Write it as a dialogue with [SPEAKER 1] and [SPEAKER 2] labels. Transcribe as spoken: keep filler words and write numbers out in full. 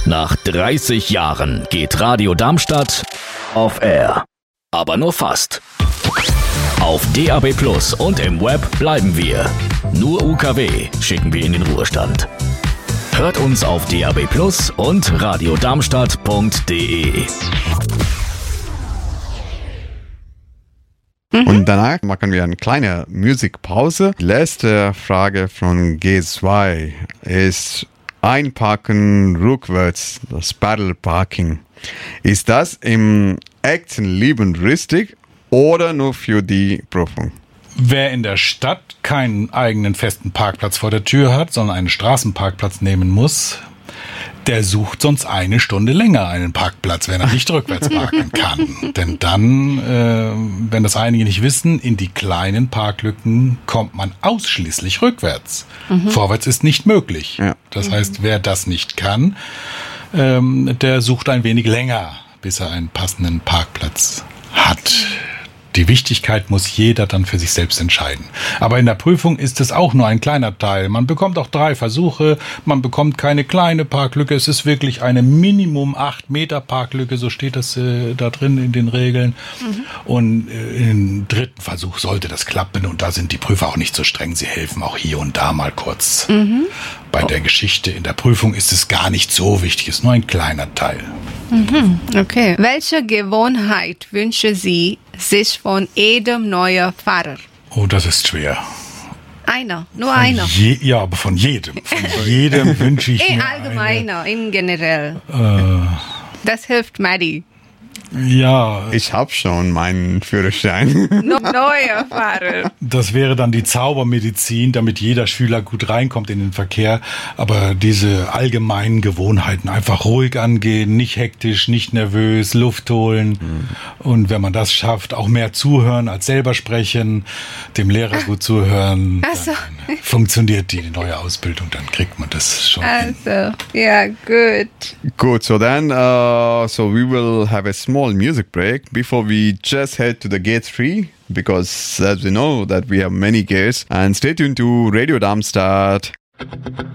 [SPEAKER 1] Nach dreißig Jahren geht Radio Darmstadt auf Air. Aber nur fast. Auf D A B Plus und im Web bleiben wir. Nur U K W schicken wir in den Ruhestand. Hört uns auf D A B Plus und radiodarmstadt punkt de.
[SPEAKER 2] Und danach machen wir eine kleine Musikpause. Die letzte Frage von G zwei ist Einparken rückwärts, das Paddle Parking. Ist das im echten Leben richtig oder nur für die Prüfung?
[SPEAKER 3] Wer in der Stadt keinen eigenen festen Parkplatz vor der Tür hat, sondern einen Straßenparkplatz nehmen muss, der sucht sonst eine Stunde länger einen Parkplatz, wenn er nicht rückwärts parken kann. Denn dann, äh, wenn das einige nicht wissen, in die kleinen Parklücken kommt man ausschließlich rückwärts. Mhm. Vorwärts ist nicht möglich. Ja. Das heißt, wer das nicht kann, ähm, der sucht ein wenig länger, bis er einen passenden Parkplatz hat. Die Wichtigkeit muss jeder dann für sich selbst entscheiden. Aber in der Prüfung ist es auch nur ein kleiner Teil. Man bekommt auch drei Versuche, man bekommt keine kleine Parklücke. Es ist wirklich eine Minimum acht Meter Parklücke, so steht das äh, da drin in den Regeln. Mhm. Und äh, im dritten Versuch sollte das klappen und da sind die Prüfer auch nicht so streng. Sie helfen auch hier und da mal kurz. Mhm. Bei der Geschichte in der Prüfung ist es gar nicht so wichtig, es ist nur ein kleiner Teil.
[SPEAKER 4] Mhm. Okay. Welche Gewohnheit wünschen Sie sich von jedem neuen Fahrer?
[SPEAKER 3] Oh, das ist schwer.
[SPEAKER 4] Einer, nur
[SPEAKER 3] von
[SPEAKER 4] einer.
[SPEAKER 3] Je, ja, aber von jedem. Von jedem wünsche ich
[SPEAKER 4] in
[SPEAKER 3] mir
[SPEAKER 4] allgemeiner,
[SPEAKER 3] eine,
[SPEAKER 4] in generell.
[SPEAKER 3] Äh,
[SPEAKER 4] das hilft Maddie.
[SPEAKER 3] Ja.
[SPEAKER 2] Ich habe schon meinen Führerschein.
[SPEAKER 4] No, neuer Fahrer.
[SPEAKER 3] Das wäre dann die Zaubermedizin, damit jeder Schüler gut reinkommt in den Verkehr. Aber diese allgemeinen Gewohnheiten, einfach ruhig angehen, nicht hektisch, nicht nervös, Luft holen. Mhm. Und wenn man das schafft, auch mehr zuhören als selber sprechen, dem Lehrer gut zuhören,
[SPEAKER 4] also.
[SPEAKER 3] dann funktioniert die neue Ausbildung, dann kriegt man das schon.
[SPEAKER 4] Also, ja, gut.
[SPEAKER 2] Good, so then, uh, so we will have a small music break before we just head to the gate three, because as we know that we have many gates, and stay tuned to Radio Darmstadt.